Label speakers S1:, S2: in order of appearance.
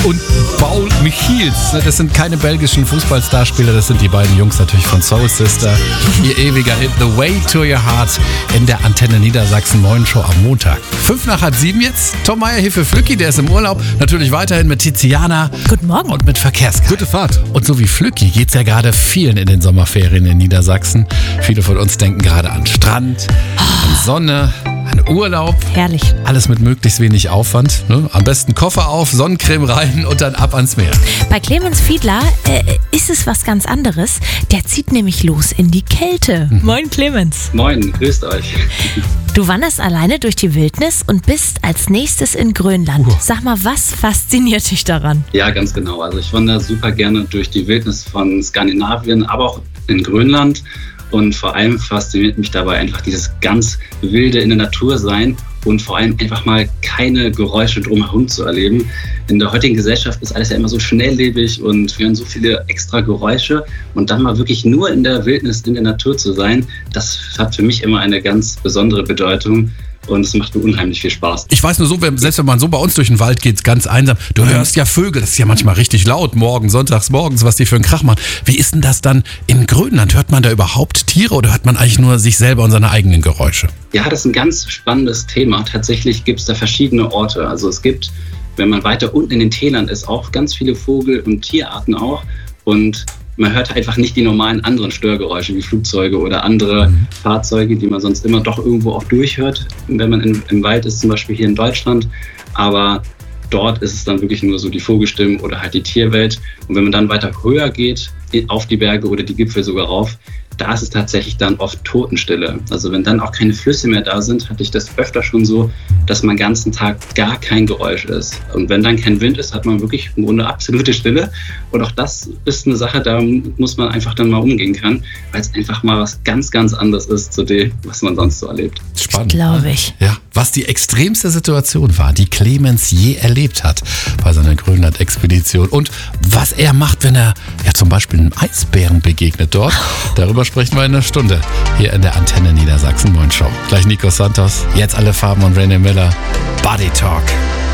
S1: und Paul Michiels. Das sind keine belgischen Fußballstarspieler, das sind die beiden Jungs natürlich von Soul Sister. Ihr ewiger Hit The Way to Your Heart in der Antenne Niedersachsen Morgenshow am Montag. 6:55 jetzt. Tom Meyer hier für Flücki, der ist im Urlaub. Natürlich weiterhin mit Tiziana.
S2: Guten Morgen.
S1: Und mit Verkehrskarte.
S3: Gute Fahrt.
S1: Und so wie Flücki geht's ja gerade vielen in den Sommerferien in Niedersachsen. Viele von uns denken gerade an Strand, an Sonne, an Urlaub.
S2: Herrlich.
S1: Alles mit möglichst wenig Aufwand. Ne? Am besten Koffer auf, Sonnencreme rein und dann ab ans Meer.
S2: Bei Clemens Fiedler ist es was ganz anderes. Der zieht nämlich los in die Kälte. Moin Clemens.
S4: Moin, grüßt euch.
S2: Du wanderst alleine durch die Wildnis und bist als nächstes in Grönland. Sag mal, was fasziniert dich daran?
S4: Ja, ganz genau. Also ich wandere super gerne durch die Wildnis von Skandinavien, aber auch in Grönland. Und vor allem fasziniert mich dabei einfach dieses ganz wilde in der Natur sein und vor allem einfach mal keine Geräusche drumherum zu erleben. In der heutigen Gesellschaft ist alles ja immer so schnelllebig und wir hören so viele extra Geräusche. Und dann mal wirklich nur in der Wildnis, in der Natur zu sein, das hat für mich immer eine ganz besondere Bedeutung. Und es macht mir unheimlich viel Spaß.
S1: Ich weiß nur so, selbst wenn man so bei uns durch den Wald geht, ganz einsam, du hörst ja Vögel, das ist ja manchmal richtig laut, sonntags morgens, was die für einen Krach machen. Wie ist denn das dann in Grönland? Hört man da überhaupt Tiere oder hört man eigentlich nur sich selber und seine eigenen Geräusche?
S4: Ja, das ist ein ganz spannendes Thema. Tatsächlich gibt es da verschiedene Orte. Also es gibt, wenn man weiter unten in den Tälern ist, auch ganz viele Vogel- und Tierarten auch. Und man hört einfach nicht die normalen anderen Störgeräusche wie Flugzeuge oder andere Fahrzeuge, die man sonst immer doch irgendwo auch durchhört, wenn man im Wald ist, zum Beispiel hier in Deutschland. Aber dort ist es dann wirklich nur so die Vogelstimmen oder halt die Tierwelt. Und wenn man dann weiter höher geht, auf die Berge oder die Gipfel sogar rauf, da ist es tatsächlich dann oft Totenstille. Also wenn dann auch keine Flüsse mehr da sind, hatte ich das öfter schon so, dass man den ganzen Tag gar kein Geräusch ist. Und wenn dann kein Wind ist, hat man wirklich im Grunde absolute Stille. Und auch das ist eine Sache, da muss man einfach dann mal umgehen können, weil es einfach mal was ganz, ganz anderes ist zu dem, was man sonst so erlebt.
S1: Spannend.
S2: Glaube ich.
S1: Ja, was die extremste Situation war, die Clemens je erlebt hat bei seiner Grönland-Expedition und was er macht, wenn er ja zum Beispiel einem Eisbären begegnet dort. Darüber sprechen wir in einer Stunde hier in der Antenne Niedersachsen Morgenshow. Gleich Nico Santos, jetzt alle Farben und René Miller. Body Talk.